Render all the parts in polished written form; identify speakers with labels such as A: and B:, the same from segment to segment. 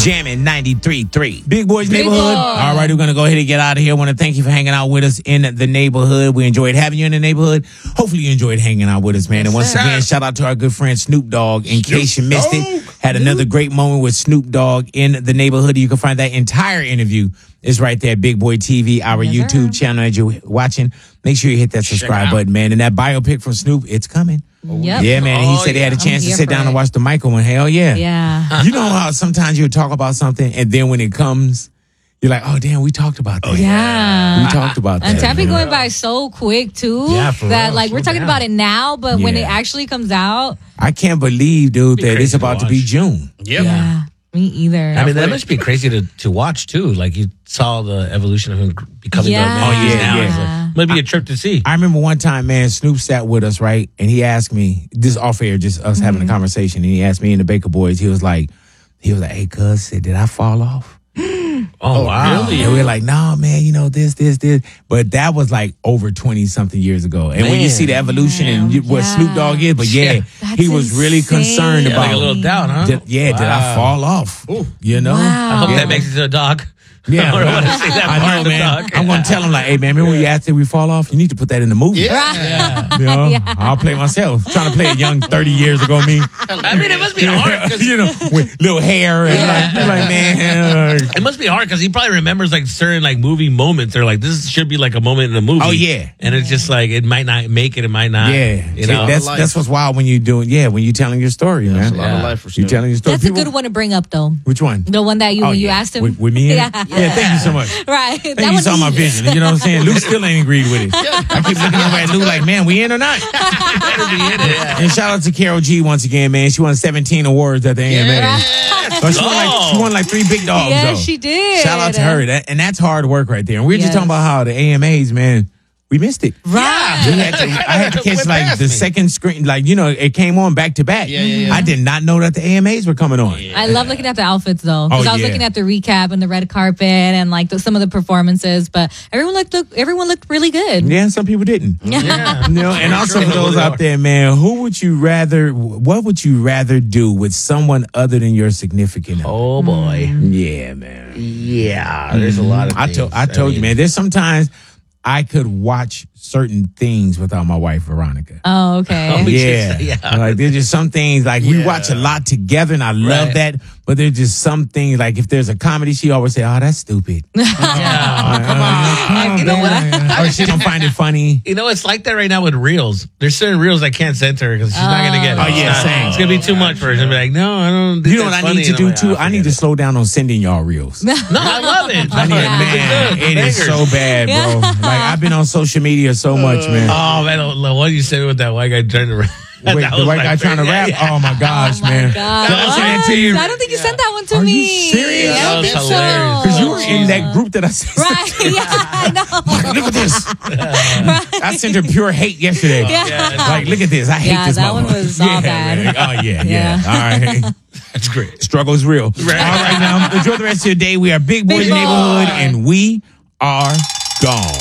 A: Jamming 93.3. Big Boys Neighborhood. All right, we're going to go ahead and get out of here. I want to thank you for hanging out with us in the neighborhood. We enjoyed having you in the neighborhood. Hopefully you enjoyed hanging out with us, man. And once again, shout out to our good friend Snoop Dogg. In case you missed it, had another great moment with Snoop Dogg in the neighborhood. You can find that entire interview. It's right there, Big Boy TV, our YouTube channel that you're watching. Make sure you hit that subscribe button, man. And that biopic from Snoop, it's coming.
B: Yep.
A: Yeah, man. He said he had a chance to sit down and watch the Michael one. Hell yeah.
B: Yeah.
A: You know how sometimes you talk about something and then when it comes, you're like, oh, damn, we talked about that.
B: Yeah.
A: We talked about that.
B: And time be going by so quick, too.
C: Yeah, for
B: that,
C: real.
B: like, we're talking about it now, but when it
A: Yeah.
B: actually comes out.
A: I can't believe, dude, that it's
C: crazy to
A: about to be
C: watch.
A: June.
C: Yep.
B: Yeah. Me either.
C: I mean, that must be crazy to watch, too. Like, you saw the evolution of him becoming the man he is now.
A: yeah.
C: It's like, might be a trip to see.
A: I remember one time, man, Snoop sat with us, right? And he asked me, this off air, just us having a conversation. And he asked me and the Baker Boys, he was like, hey, cuz, said, did I fall off?
C: Oh, wow.
A: Really? And we were like, no, man, you know, this. But that was like over 20-something years ago. And when you see the evolution and what Snoop Dogg is, but he was really concerned
C: Yeah,
A: about.
C: like a little doubt, huh?
A: Did I fall off? You know?
C: I hope
B: Wow.
C: that makes it to a dog.
A: Yeah,
C: I want to see that
A: I
C: part
A: know,
C: of the
A: man.
C: dog.
A: I'm gonna tell him like, hey, man, remember when you asked if we fall off? You need to put that in the movie.
C: Yeah.
A: You know, I'll play myself. Trying to play a young 30 years ago me.
C: I mean, it must be hard. 'Cause
A: You know, with little hair and like man.
C: It must be hard because he probably remembers like certain like movie moments. Or like this should be like a moment in a movie.
A: Oh, yeah.
C: and it's just like it might not make it. It might not.
A: Yeah,
C: you know.
A: that's what's wild when you doing. Yeah, when you telling your story, man.
D: That's a lot of life for
A: You
D: Snoop.
A: telling your story.
B: That's a good one to bring up, though.
A: Which one?
B: The one that you when you
A: yeah.
B: asked him.
A: with me. In?
B: Yeah.
A: Yeah. Thank you so much.
B: Right.
A: Thank you saw my vision. You know what I'm saying? Lou still ain't agreed with it. I keep looking over at Lou like, man, we in or not?
C: Better be in it.
A: And shout out to Carol G once again, man. She won 17 awards at the AMA. But she won like 3 big dogs.
B: Yeah,
A: though.
B: she did.
A: Shout out to her. And that's hard work right there. And we were just
B: Yes.
A: talking about how the AMAs, man, we missed it.
B: Right.
A: I had to catch
C: Went
A: like
C: past
A: the
C: me.
A: second screen, like, you know, it came on back to back.
D: Yeah.
A: I did not know that the AMAs were coming on.
B: I love looking at the outfits though, because I was
A: yeah.
B: looking at the recap and the red carpet and like some of the performances, but everyone looked really good.
A: Yeah, some people didn't.
C: Yeah.
A: You know, and also
C: Sure.
A: for those out there, man, what would you rather do with someone other than your significant other?
C: Oh boy.
A: Yeah, man.
C: Yeah. There's a lot of.
A: I
C: things.
A: told you, man. There's sometimes I could watch certain things without my wife, Veronica.
B: Oh, okay.
C: Oh,
A: Yeah.
C: Yeah.
A: Like there's just some things like we watch a lot together and I love
C: Right.
A: that. But there's just some things like if there's a comedy, she always say, oh, that's stupid.
C: Yeah. Come on. You know what?
A: Or she don't find it funny.
C: You know, it's like that right now with reels. There's certain reels I can't send to her because she's not going to get it.
A: Oh, yeah,
C: It's not-
A: same.
C: It's going to be too much for her. She'll be like, no, I don't.
A: You know what I need to do too? I need to slow down on sending y'all reels.
C: No, I love it.
A: I need, man, it is so bad, bro. Like I've been on social media so much, man.
C: Oh, man, what you said with that white guy trying to rap?
A: Wait,
C: That
A: the
C: was
A: white
C: my
A: guy trying to rap?
C: favorite. Yeah.
A: Oh my gosh, man.
B: God.
A: Did I send it to you?
B: I don't think you sent that one to
A: Are
B: me.
A: you serious?
B: I
C: That
B: don't
C: was
B: think
C: hilarious.
B: so.
A: Because you were in that group that I sent.
B: Right. Yeah, I know.
A: Look at this. I sent her pure hate yesterday.
B: Yeah.
A: Like, look at this. I hate
B: Yeah,
A: this
B: that one
A: motherfucker.
B: was all
A: Yeah,
B: bad.
A: man. Oh, yeah.
B: Yeah.
A: All right.
C: That's great.
A: Struggle's real.
C: Right.
A: All right, now, enjoy the rest of your day. We are Big Boys
B: Big Boy.
A: Neighborhood, and we are gone.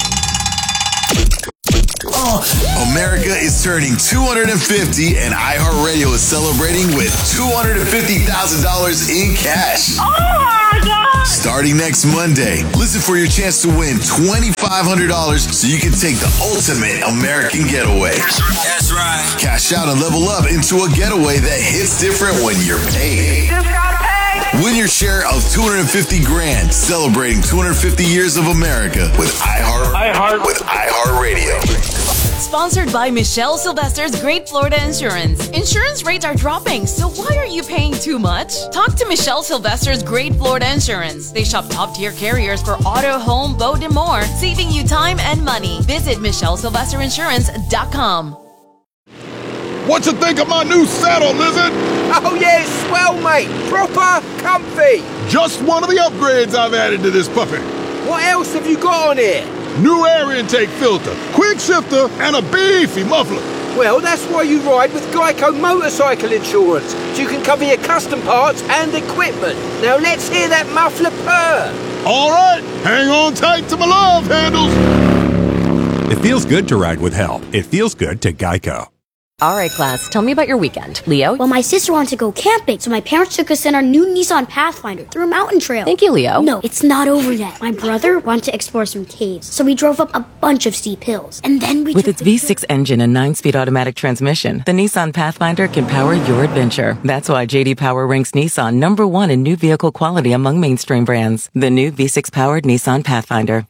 E: America is turning 250 and iHeartRadio is celebrating with $250,000 in cash.
F: Oh my God!
E: Starting next Monday, listen for your chance to win $2,500 so you can take the ultimate American getaway.
G: That's right.
E: Cash out and level up into a getaway that hits different when you're paid.
F: Just got paid.
E: Win your share of $250 grand, celebrating 250 years of America with iHeartRadio.
H: Sponsored by Michelle Sylvester's Great Florida Insurance. Insurance rates are dropping, so why are you paying too much? Talk to Michelle Sylvester's Great Florida Insurance. They shop top-tier carriers for auto, home, boat, and more, saving you time and money. Visit MichelleSylvesterInsurance.com.
I: What you think of my new saddle, Lizard?
J: Oh yeah, it's swell, mate. Proper comfy.
I: Just one of the upgrades I've added to this puppy.
J: What else have you got on here?
I: New air intake filter, quick shifter, and a beefy muffler.
J: Well, that's why you ride with Geico Motorcycle Insurance, so you can cover your custom parts and equipment. Now let's hear that muffler purr.
I: All right, hang on tight to my love handles.
K: It feels good to ride with help. It feels good to Geico.
H: All right, class, tell me about your weekend. Leo?
D: Well, my sister wanted to go camping, so my parents took us in our new Nissan Pathfinder through a mountain trail.
H: Thank you, Leo.
D: No, it's not over yet. My brother wanted to explore some caves, so we drove up a bunch of steep hills. And then we
G: With its V6 engine and 9-speed automatic transmission, the Nissan Pathfinder can power your adventure. That's why J.D. Power ranks Nissan number 1 in new vehicle quality among mainstream brands. The new V6-powered Nissan Pathfinder.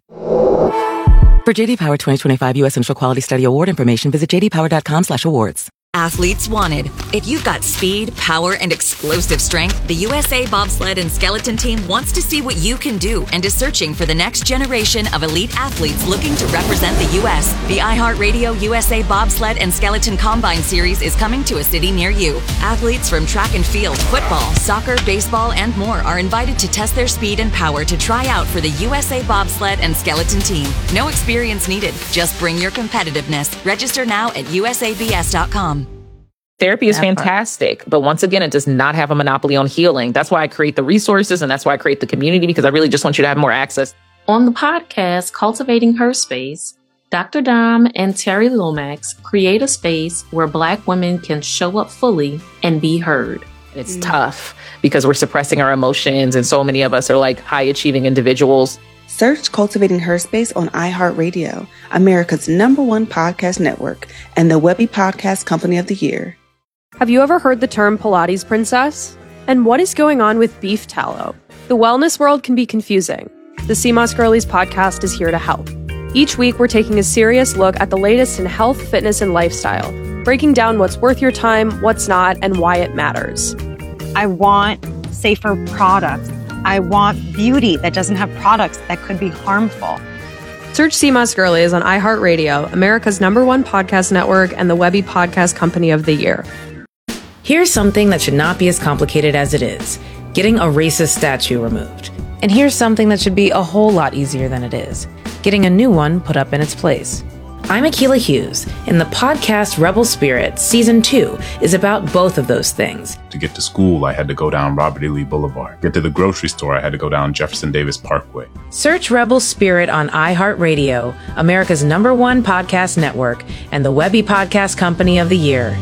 G: For J.D. Power 2025 U.S. Central Quality Study Award information, visit jdpower.com/awards.
K: Athletes wanted. If you've got speed, power, and explosive strength, the USA Bobsled and Skeleton Team wants to see what you can do and is searching for the next generation of elite athletes looking to represent the U.S. The iHeartRadio USA Bobsled and Skeleton Combine Series is coming to a city near you. Athletes from track and field, football, soccer, baseball, and more are invited to test their speed and power to try out for the USA Bobsled and Skeleton Team. No experience needed. Just bring your competitiveness. Register now at usabs.com.
L: Therapy is fantastic, but once again, it does not have a monopoly on healing. That's why I create the resources and that's why I create the community, because I really just want you to have more access.
M: On the podcast, Cultivating Her Space, Dr. Dom and Terry Lomax create a space where Black women can show up fully and be heard.
L: It's tough because we're suppressing our emotions, and so many of us are like high achieving individuals.
N: Search Cultivating Her Space on iHeartRadio, America's #1 podcast network, and the Webby Podcast Company of the Year.
O: Have you ever heard the term Pilates princess? And what is going on with beef tallow? The wellness world can be confusing. The CMOS Girlies podcast is here to help. Each week, we're taking a serious look at the latest in health, fitness, and lifestyle, breaking down what's worth your time, what's not, and why it matters.
P: I want safer products. I want beauty that doesn't have products that could be harmful.
O: Search CMOS Girlies on iHeartRadio, America's #1 podcast network, and the Webby Podcast Company of the Year.
Q: Here's something that should not be as complicated as it is: getting a racist statue removed. And here's something that should be a whole lot easier than it is: getting a new one put up in its place. I'm Akilah Hughes, and the podcast Rebel Spirit Season 2 is about both of those things.
R: To get to school, I had to go down Robert E. Lee Boulevard. Get to the grocery store, I had to go down Jefferson Davis Parkway.
Q: Search Rebel Spirit on iHeartRadio, America's #1 podcast network, and the Webby Podcast Company of the Year.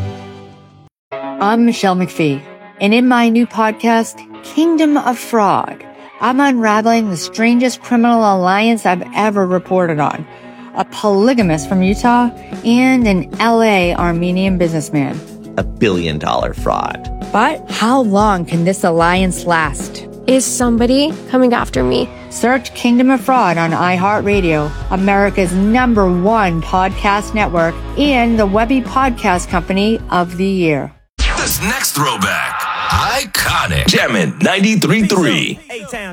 S: I'm Michelle McPhee, and in my new podcast, Kingdom of Fraud, I'm unraveling the strangest criminal alliance I've ever reported on. A polygamist from Utah and an LA Armenian businessman.
T: $1 billion fraud.
S: But how long can this alliance last?
U: Is somebody coming after me?
S: Search Kingdom of Fraud on iHeartRadio, America's #1 podcast network, and the Webby Podcast Company of the Year.
E: This next throwback, iconic. Jammin' 93.3.